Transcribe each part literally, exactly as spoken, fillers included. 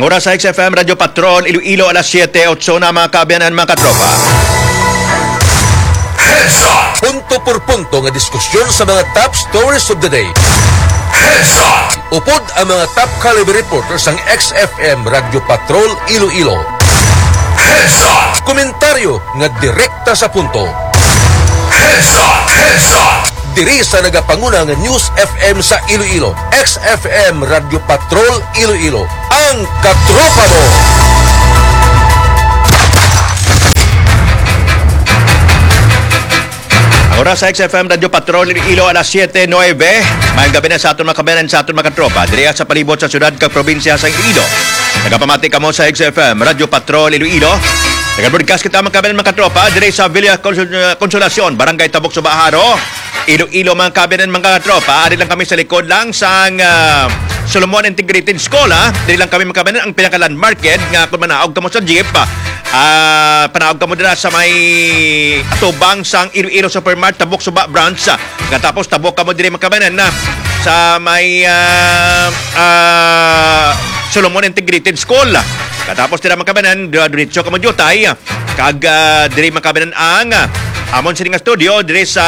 Ang oras sa X F M Radio Patrol, Iloilo, alas siyete otso na mga kabiyanan, mga katropa. Heads Up! Punto por punto nga diskusyon sa mga top stories of the day. Heads Up! Upod ang mga top caliber reporters ng X F M Radio Patrol Iloilo. Heads Up! Komentaryo nga direkta sa punto. Heads Up! Heads Up! Diri sa nagapanguna nga News F M sa Iloilo, X F M Radio Patrol Iloilo, ang katropa mo! Ang oras sa X F M Radio Patrol Iloilo, alas siyete nueve. Mayang gabi na sa aton mga kabayanan, sa aton mga katropa. Diri sa palibot sa syudad kag probinsya sa Iloilo. Nagapamati kamo sa X F M Radio Patrol Iloilo. Nag-broadcast kita mga kabayanan, mga katropa. Diri sa Villa Consolacion, Barangay Tabok, Subaharo, Iloilo, mga kabayanan, mga katropa. Ari lang kami sa likod lang sa uh, Solomon Integrated School. Ha? Diri lang kami, mga kabayanan, ang pinaka-landmark nga kung manaog kamo sa jeep. Uh, panaog kamo dira sa may atubang sang Iloilo Supermart Tabok Suba branch. Nga tapos tabok kamo diri, mga kabayanan, na sa may uh, uh, Solomon Integrated School. Katapos dira, mga kabayanan, diretso kamo jutay kag uh, diri, mga kabayanan, ang uh, amon sining studio diri sa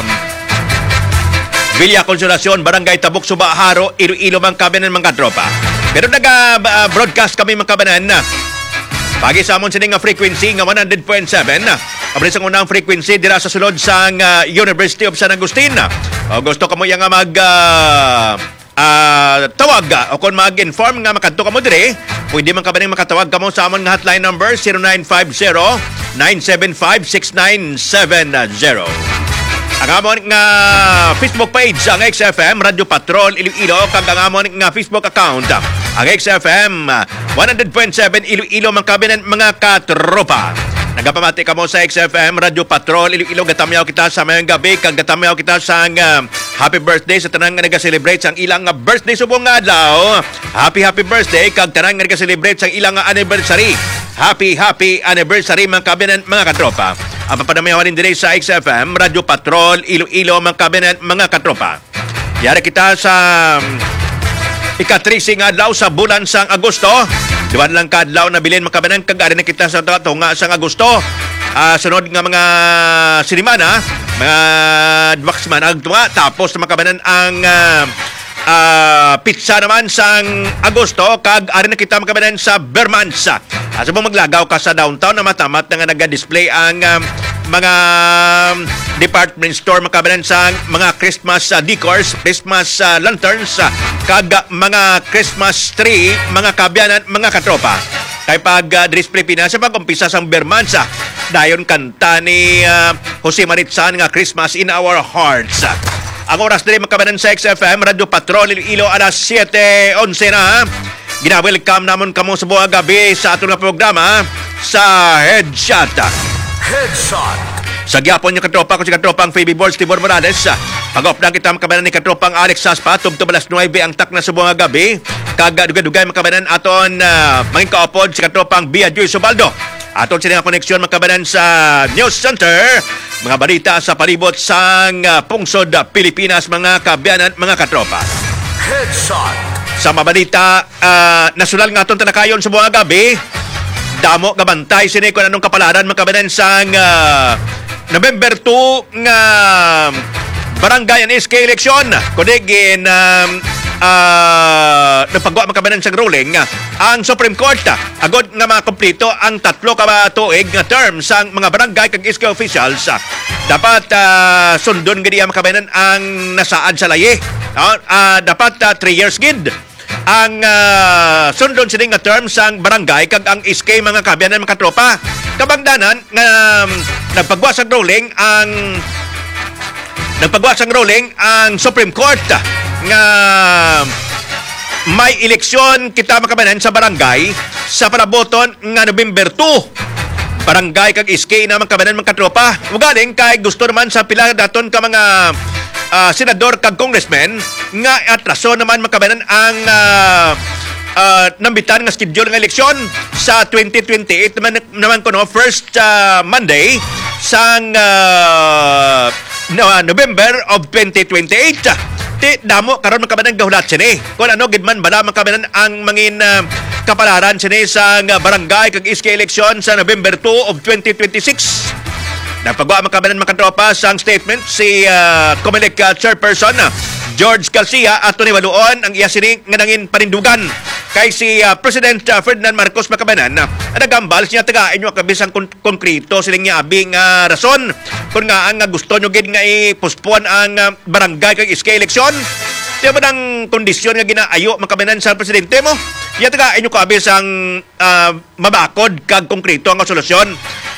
Villa Consolacion, Barangay Tabok, Subaharo, Iloilo, mga kabayanan, mga tropa. Pero naga-broadcast kami, mga kabayanan, pagi sa amon sining frequency nga one hundred point seven. Abri sa unang frequency dira sa sulod sa uh, University of San Agustin. O gusto kamo yang mag uh, uh, tawag o kung mag-inform nga makadto kamo dire, pwede man kabaning makatawag kamo sa amon nga hotline number zero nine five zero, nine seven five, six nine seven zero. Ang amon nga Facebook page ang X F M Radio Patrol Iloilo, kag ang amon nga Facebook account ang X F M one hundred point seven Iloilo, mga kabinet, mga katropa. Nagapamati kamo sa X F M Radio Patrol Iloilo. Gatamyaw kita sa mayang gabi, kag gatamyaw kita sa uh, happy birthday sa tanang nga nag-celebrate sang ilang nga birthday subong nga adlaw. Happy happy birthday kag tanang nga nag-celebrate sang ilang nga anniversary. Happy happy anniversary, mga kabinet, mga katropa. Ang papadamayawan din dire sa X F M Radio Patrol Iloilo, mga kabinet, mga katropa. Yari kita sa um, ikatrisi nga adlaw sa bulan sang Agosto. Duwan lang kadlaw na bilin, mga kabinet, kag-ari na kita sa tunga sang Agosto. Uh, sunod nga mga sinimana, mga dwaks man agtunga. Tapos, mga kabinet, ang uh, uh, pizza naman sang Agosto, kag-ari na kita, mga kabinet, sa Bermans. Asa mo maglagaw ka sa downtown na matamat na nga nag-display ang um, mga department store, mga kabayan, sa mga Christmas uh, decors, Christmas uh, lanterns, uh, kag mga Christmas tree, mga kabayan, mga katropa. Kay pag uh, display Pinas, sa pag-umpisa sang Bermansa, dayon kanta ni uh, Jose Maritsan nga Christmas in Our Hearts. Ang oras din, mga kabayan, sa X F M Radio Patrol Iloilo, alas siyete onse na. Gina-welcome namon kamo sa buong gabi sa ato nga programa sa Headshot. Headshot! Sa gyapon yung katropa ko si katropang Phoebe Balls, Tibor Morales. Pag-off na kita makabanan ni katropang Alex Saspa, tubto balas nueve ang tak na sa buong gabi. Kaga-dugay-dugay makabanan aton uh, manging kaopod si katropang Bia Joy Subaldo. Aton silang koneksyon makabanan sa News Center. Mga balita sa palibot sang uh, pungsod Pilipinas, mga kabiyanan, mga katropa. Headshot! Sa mabalita, uh, nasunal nga itong tanakayon sa buong gabi. Damo, gabantay, sini kung anong kapalaran, mga kabanan, sa uh, November two nga barangay and S K election. Kunigin, um, uh, napagawa, mga kabanan, sa ruling, uh, ang Supreme Court, uh, agad nga mga kumplito ang tatlo ka tuig nga term sa mga barangay kag S K officials. Uh, dapat uh, sundon gani, mga kabanan, ang nasaad sa layi. Uh, uh, dapat uh, three years gid ang uh, sundon sining nga term sang barangay kag ang S K, mga kabiyanan, mga tropa. Kabangdanan nga um, nagpagwas ang ruling ang nagpagwas ang ruling ang Supreme Court nga may eleksyon kita, mga kabiyanan, sa barangay sa panaboton nga November two. Barangay kag S K na, mga kabiyanan, mga tropa. Ugaling kay gusto naman sa pila daton ka mga Uh, senador kag congressman nga atraso naman, mga kabayan, ang uh, uh, nambitan nga schedule ng eleksyon sa twenty twenty-eight naman, naman ko no, first uh, Monday sang uh, no, November of twenty twenty-eight. Ti damo karon makabanan gahulat sini. Kung ano gidman bala makabanan ang mangin uh, kapalaran sini sa uh, barangay kag iska eleksyon sa November two of twenty twenty-six. Napagawa makabanan makatropa sang statement si uh, Comelec uh, Chairperson uh, George Garcia at Tony Baluon ang iya sini nga nangin panindugan kay si uh, President uh, Ferdinand Marcos makabanan na uh, nagambal siya tagain nyo kabisang kon- konkreto siling niya abing uh, rason kung nga ang uh, gusto nyo gid nga ipuspon ang uh, barangay kag iska eleksyon. Di ba ng kondisyon nga ginaayo makabanan sa presidente mo? Iya tagain nyo kabisang uh, mabakod kag konkreto ang solusyon.